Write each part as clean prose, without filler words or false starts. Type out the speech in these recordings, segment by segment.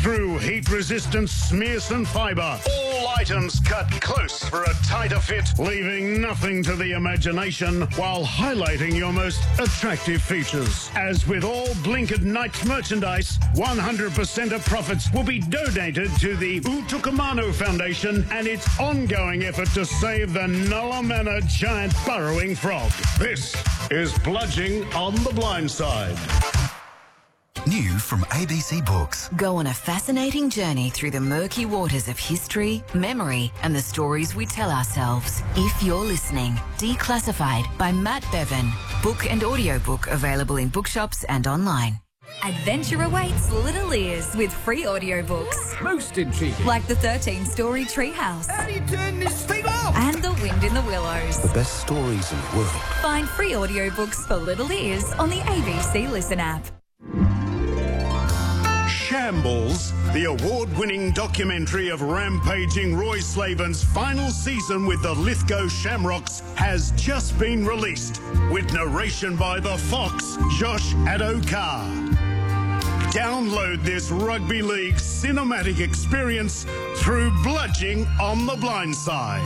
through heat-resistant Smearson fibre. All items cut close for a tighter fit, leaving nothing to the imagination while highlighting your most attractive features. As with all Blinkered Nights merchandise, 100% of profits will be donated to the Utukamano Foundation and its ongoing effort to save the Nulla Manor giant burrowing frog. This is Bludging on the Blind Side. New from ABC Books. Go on a fascinating journey through the murky waters of history, memory, and the stories we tell ourselves. If you're listening, Declassified by Matt Bevan. Book and audiobook available in bookshops and online. Adventure awaits little ears with free audiobooks. Most intriguing. Like the 13-story Treehouse. How do you turn this thing off? And The Wind in the Willows. The best stories in the world. Find free audiobooks for little ears on the ABC Listen app. Shambles, the award-winning documentary of rampaging Roy Slaven's final season with the Lithgow Shamrocks, has just been released, with narration by the Fox, Josh Adokar. Download this rugby league cinematic experience through Bludging on the Blind Side.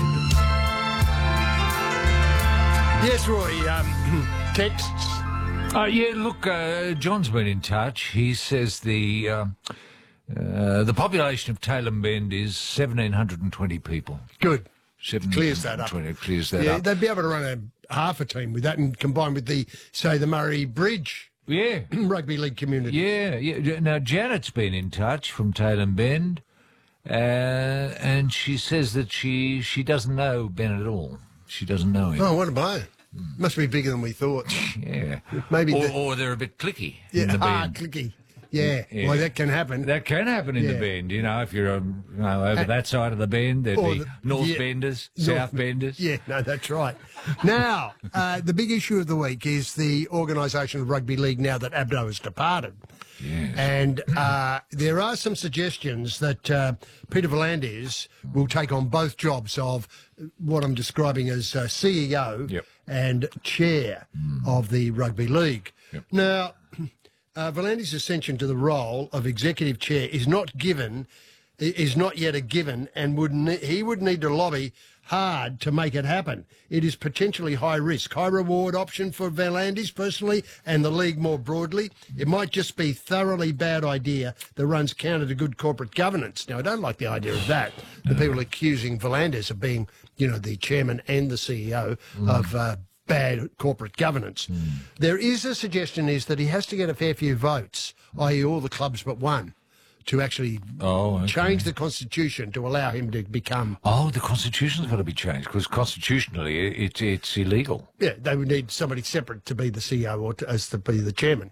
Yes, Roy, texts. Yeah, look, John's been in touch. He says the population of Tailem Bend is 1,720 people. Good. Clears that up. Clears that Yeah, up. they'd be able to run half a team with that and combine with the Murray Bridge Yeah. rugby league community. Yeah. Now, Janet's been in touch from Tailem Bend, and she says that she doesn't know Ben at all. She doesn't know him. Oh, what a blow. Must be bigger than we thought. Yeah. Maybe or they're a bit clicky in the bend. clicky. Yeah. Yeah. Well, that can happen. That can happen in the bend, you know, if you're over that side of the bend, there'd be North Benders, South Benders. Yeah, no, that's right. Now, the big issue of the week is the organisation of rugby league now that Abdo has departed. Yes. And there are some suggestions that Peter V'landys will take on both jobs of what I'm describing as CEO and chair of the rugby league. Yep. Now, V'landys' ascension to the role of executive chair is not yet a given, and he would need to lobby hard to make it happen. It is potentially high risk, high reward option for V'landys personally and the league more broadly. It might just be thoroughly bad idea that runs counter to good corporate governance. Now, I don't like the idea of that. The people accusing V'landys of being, the chairman and the CEO of bad corporate governance. There is a suggestion is that he has to get a fair few votes, i.e. all the clubs but one, to actually change the constitution to allow him to become... Oh, the constitution's got to be changed, because constitutionally it's illegal. Yeah, they would need somebody separate to be the CEO or to be the chairman.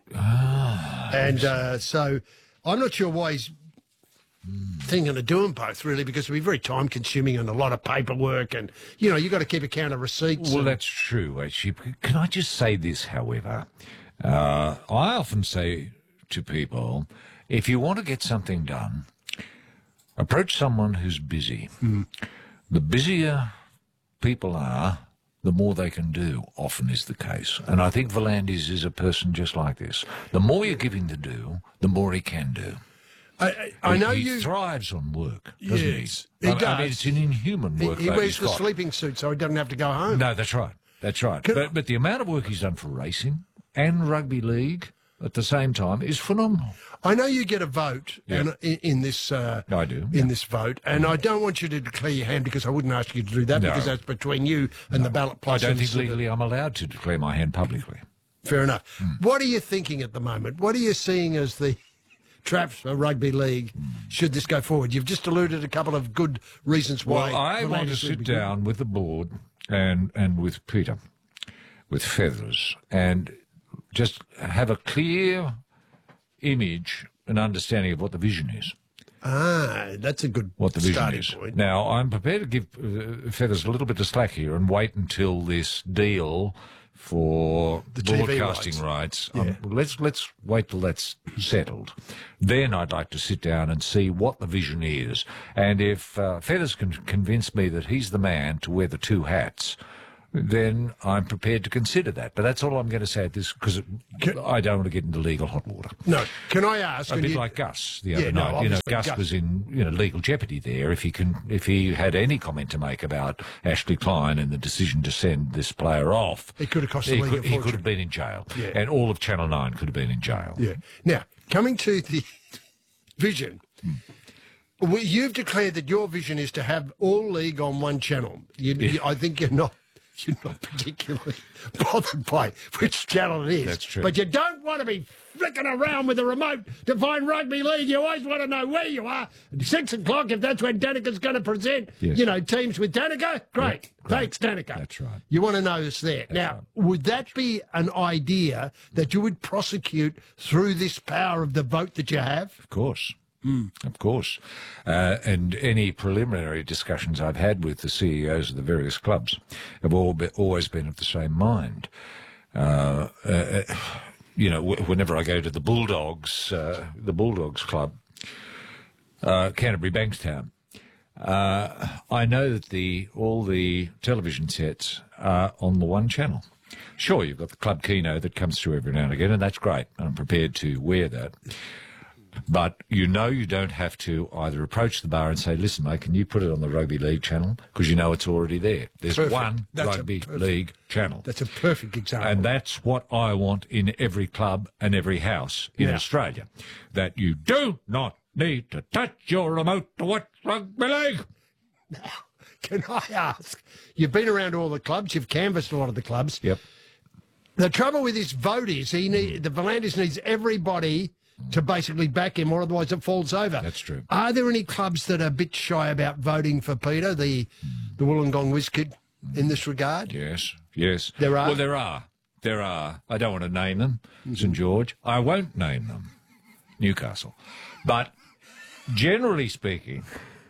So I'm not sure why he's thinking of doing both, really, because it'd be very time-consuming and a lot of paperwork, and, you've got to keep account of receipts. Well, that's true, actually. Can I just say this, however? I often say to people, if you want to get something done, approach someone who's busy. The busier people are, the more they can do, often is the case. And I think V'landys is a person just like this. The more you give him to do, the more he can do. I know he thrives on work, doesn't he? He does. I mean, it's an inhuman workload. He wears the sleeping suit so he doesn't have to go home. No, that's right. That's right. But the amount of work he's done for racing and rugby league at the same time is phenomenal. I know you get a vote in this. I do. In this vote, and I don't want you to declare your hand because I wouldn't ask you to do that because that's between you and the ballot I process. don't think legally I'm allowed to declare my hand publicly. Fair enough. What are you thinking at the moment? What are you seeing as the traps for rugby league should this go forward? You've just alluded a couple of good reasons why. Well, I want to sit down with the board and with Peter, with Feathers, and just have a clear image and understanding of what the vision is. That's a good what the vision starting is. point. Now, I'm prepared to give Feathers a little bit of slack here and wait until this deal for the TV broadcasting rights. Let's wait till that's settled. Then I'd like to sit down and see what the vision is. And if Feathers can convince me that he's the man to wear the two hats, then I'm prepared to consider that. But that's all I'm going to say at this, because I don't want to get into legal hot water. No. Can I ask? A bit like Gus the other Yeah, no, night. You know, obviously Gus was in legal jeopardy there. If he had any comment to make about Ashley Klein and the decision to send this player off, It could have cost the league a he fortune. could have been in jail, Yeah. and all of Channel 9 could have been in jail. Yeah. Now, coming to the vision, you've declared that your vision is to have all league on one channel. I think you're not particularly bothered by which channel it is. That's true. But you don't want to be flicking around with the remote to find rugby league. You always want to know where you are. 6 o'clock, if that's when Danica's going to present, Yes. teams with Danica, great. Thanks, Danica. That's right. You want to know it's there. Now, would that be an idea that you would prosecute through this power of the vote that you have? Of course. Of course. And any preliminary discussions I've had with the CEOs of the various clubs have always been of the same mind. Whenever I go to the Bulldogs Club, Canterbury Bankstown, I know that all the television sets are on the one channel. Sure, you've got the Club Keno that comes through every now and again, and that's great. I'm prepared to wear that. But you don't have to either approach the bar and say, listen, mate, can you put it on the Rugby League channel? Because you know it's already there. There's Perfect. one Rugby League channel. That's a perfect example. And that's what I want in every club and every house in Australia. That you do not need to touch your remote to watch Rugby League. Now, can I ask, you've been around all the clubs, you've canvassed a lot of the clubs. Yep. The trouble with this vote is the V'landys needs everybody to basically back him, or otherwise it falls over. That's true. Are there any clubs that are a bit shy about voting for Peter, the Wollongong Whiz Kid, in this regard? Yes. There are? Well, there are. I don't want to name them. St George. I won't name them. Newcastle. But generally speaking,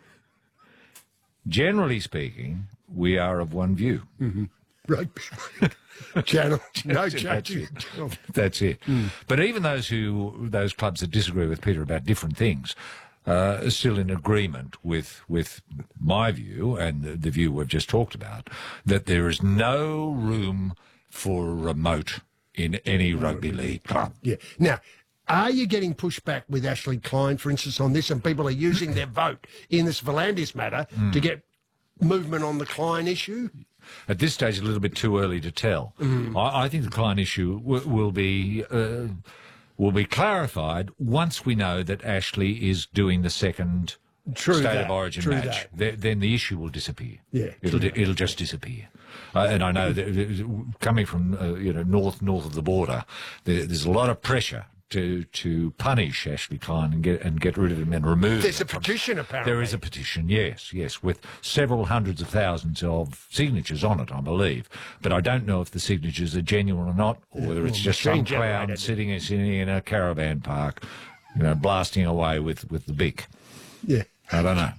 we are of one view. Rugby channel. No changing. That's it. But even those clubs that disagree with Peter about different things are still in agreement with my view and the view we've just talked about, that there is no room for a remote in any rugby league club. Yeah. Now, are you getting pushback with Ashley Klein, for instance, on this, and people are using their vote in this V'landys matter to get movement on the Klein issue? At this stage, a little bit too early to tell. I think the Klein issue will be clarified once we know that Ashley is doing the second State of Origin match. Then the issue will disappear. Yeah, it'll just disappear. And I know that coming from north of the border, there's a lot of pressure to punish Ashley Klein and get rid of him and remove him. There's a petition, apparently. There is a petition, yes, with several hundreds of thousands of signatures on it, I believe. But I don't know if the signatures are genuine or not, or whether it's just some clown sitting in a caravan park, blasting away with the Bic. Yeah. I don't know.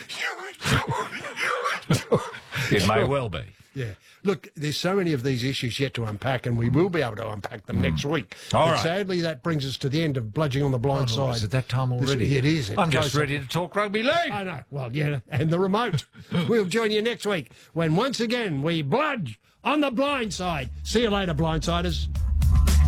It may well be. Yeah. Look, there's so many of these issues yet to unpack, and we will be able to unpack them next week. All but right. Sadly, that brings us to the end of Bludging on the Blind Side. Is it that time already? It is. I'm just ready to talk rugby league. I know. Well, yeah, and the remote. We'll join you next week when once again we bludge on the blind side. See you later, blindsiders.